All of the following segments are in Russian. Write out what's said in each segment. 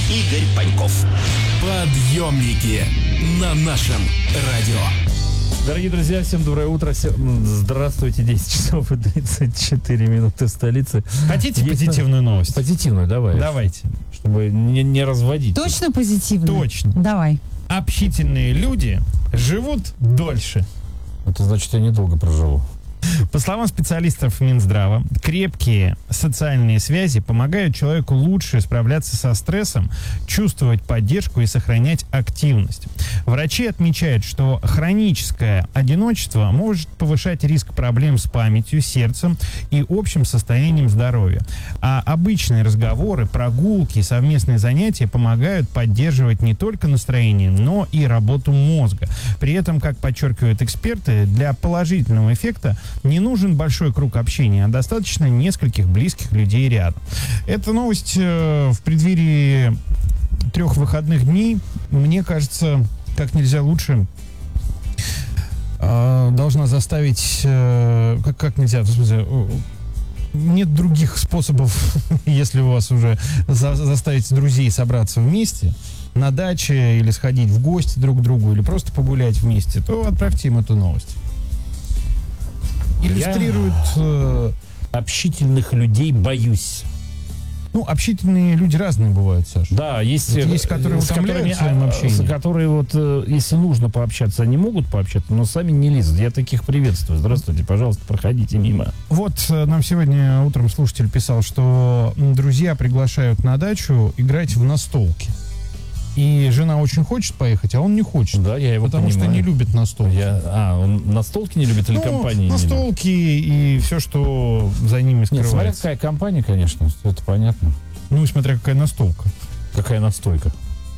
Игорь Паньков. Подъемники на нашем радио. Дорогие друзья, всем доброе утро. Здравствуйте, 10 часов и 34 минуты в столице. Хотите позитивную новость? Позитивную, давай. Давайте. Чтобы не разводить. Точно позитивную? Точно. Давай. Общительные люди живут дольше. Это значит, я недолго проживу. По словам специалистов Минздрава, крепкие социальные связи помогают человеку лучше справляться со стрессом, чувствовать поддержку и сохранять активность. Врачи отмечают, что хроническое одиночество может повышать риск проблем с памятью, сердцем и общим состоянием здоровья. А обычные разговоры, прогулки и совместные занятия помогают поддерживать не только настроение, но и работу мозга. При этом, как подчеркивают эксперты, для положительного эффекта не нужен большой круг общения, а достаточно нескольких близких людей рядом. Эта новость в преддверии 3 выходных дней, мне кажется, как нельзя лучше должна заставить... Как нельзя... В смысле, нет других способов, если у вас уже заставить друзей собраться вместе на даче или сходить в гости друг к другу, или просто погулять вместе, то отправьте им эту новость. Иллюстрирует... Общительных людей боюсь. Ну, общительные люди разные бывают, Саша. Да, есть которые утомляют своим общением. Которые вот, если нужно пообщаться, они могут пообщаться, но сами не лезут. Я таких приветствую. Здравствуйте, пожалуйста, проходите мимо. Вот нам сегодня утром слушатель писал, что друзья приглашают на дачу играть в настолки. И жена очень хочет поехать, а он не хочет. Да, я его потому понимаю. что не любит настолки. Он настолки не любит или компании? Настолки и все, что за ними скрывается. Нет, смотря какая компания, конечно, это понятно. Ну и смотря какая настолка. Какая настойка.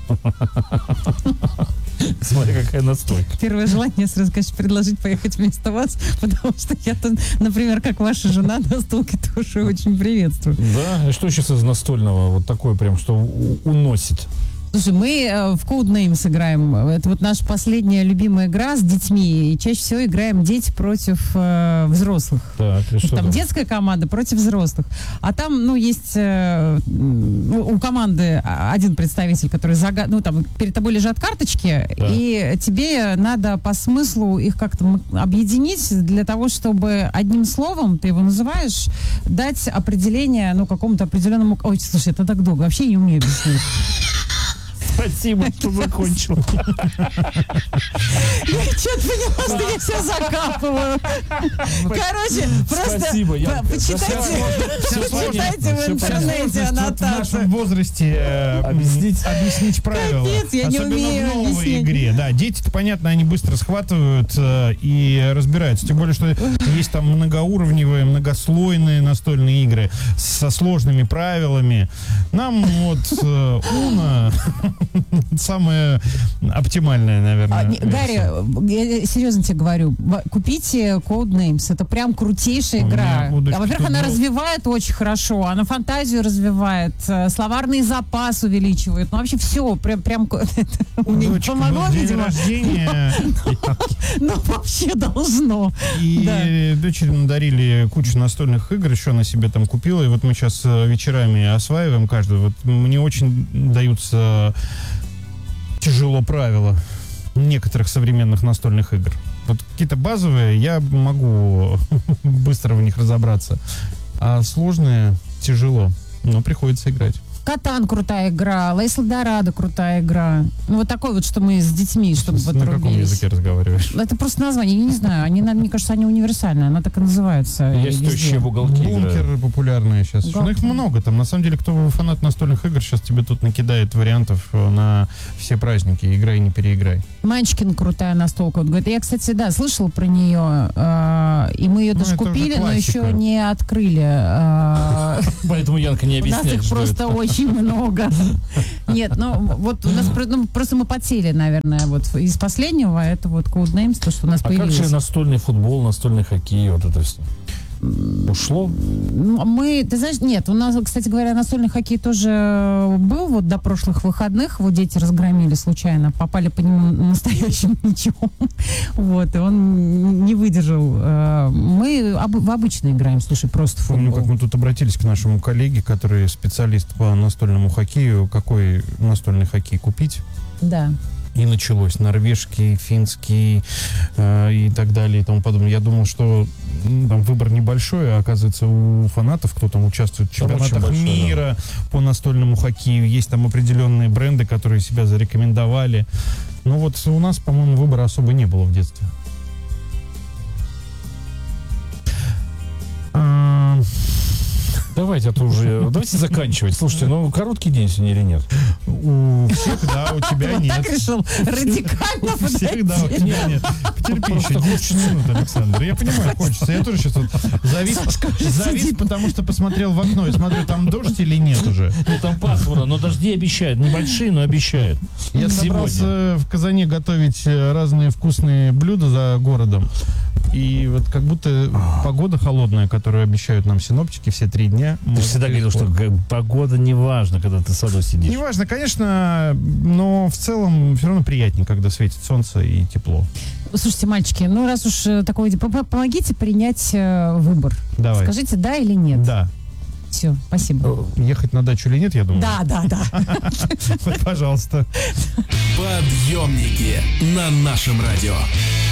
Смотря какая настойка. Первое желание сразу, конечно, предложить поехать вместо вас, потому что я-то, например, как ваша жена, настолки тоже очень приветствую. Да? И что сейчас из настольного? Вот такое прям, что уносит. Слушай, мы в Codenames играем. Это вот наша последняя любимая игра с детьми. И чаще всего играем дети против взрослых. Так, и что там детская команда против взрослых. А там, есть у команды один представитель, который перед тобой лежат карточки, да. И тебе надо по смыслу их как-то объединить для того, чтобы одним словом, ты его называешь, дать определение, какому-то определенному... Ой, слушай, это так долго. Вообще не умею объяснить. Спасибо, что закончил. Я что-то поняла, что я все закапываю. Короче, просто почитайте в интернете аннотацию. В нашем возрасте объяснить правила. Капец, я не умею особенно в новой объяснить. игре. Да, дети-то, понятно, они быстро схватывают и разбираются. Тем более, что есть там многоуровневые, многослойные настольные игры со сложными правилами. Нам Уно самое оптимальное, наверное. Гарри, я серьезно тебе говорю, купите Codenames, это прям крутейшая игра. Во-первых, она развивает очень хорошо, она фантазию развивает, словарный запас увеличивает, вообще все, прям мне помогло, видимо. Рождения. Ну, вообще должно. И дочери надарили кучу настольных игр, еще она себе там купила, и вот мы сейчас вечерами осваиваем каждую. Вот мне очень даются тяжело правила некоторых современных настольных игр. Вот какие-то базовые я могу быстро в них разобраться, а сложные тяжело, но приходится играть. Катан крутая игра, Лейс Эльдорадо крутая игра. Вот такой вот, что мы с детьми, чтобы На каком языке разговариваешь? Это просто название, я не знаю. Мне кажется, они универсальные, она так и называется. Есть стоящие в уголке. Бункеры популярные сейчас. Ну, их много там. На самом деле, кто фанат настольных игр, сейчас тебе тут накидает вариантов на все праздники. Играй, не переиграй. Манчкин крутая настолка. Вот, говорит, я, кстати, слышала про нее, и мы ее даже купили, но еще не открыли. Поэтому Янка не объясняет, у нас их просто очень много. Нет, вот у нас просто мы потели, наверное, вот из последнего, это вот Codenames, то, что у нас появилось. А как же настольный футбол, настольный хоккей, вот это все? Ушло? Ты знаешь, нет, у нас, кстати говоря, настольный хоккей тоже был вот до прошлых выходных. Вот дети разгромили случайно, попали по нему настоящим мячом. Вот, и он не выдержал. Мы в обычно играем, слушай, просто в Помню, футбол. как мы тут обратились к нашему коллеге, который специалист по настольному хоккею, какой настольный хоккей купить. Да. И началось норвежский, финский и так далее и тому подобное. Я думал, что там выбор небольшой, а оказывается у фанатов, кто там участвует в Там очень чемпионатах большой, мира по настольному хоккею, есть там определенные бренды, которые себя зарекомендовали. Но вот у нас, по-моему, выбора особо не было в детстве. Давайте, давайте заканчивать. Слушайте, короткий день сегодня или нет? У всех, да, у тебя Вот нет. так решил радикально У всех, да, у подойти. тебя нет. Потерпи еще 10 минут, Александр. Я понимаю, хочется. Я тоже сейчас вот завис, потому что посмотрел в окно и смотрю, там дождь или нет уже. Ну, там пасмурно, но дожди обещают. Небольшие, но обещают. Я собрался в Казани готовить разные вкусные блюда за городом. И вот как будто погода холодная, которую обещают нам синоптики все 3 дня. Ты всегда говорил, что погода не важна, когда ты в саду сидишь. Неважно, конечно, но в целом все равно приятнее, когда светит солнце и тепло. Слушайте, мальчики, раз уж такой, помогите принять выбор. Давай. Скажите, да или нет? Да. Все, спасибо. Ехать на дачу или нет, я думаю? Да. Вот, пожалуйста. Подъемники на нашем радио.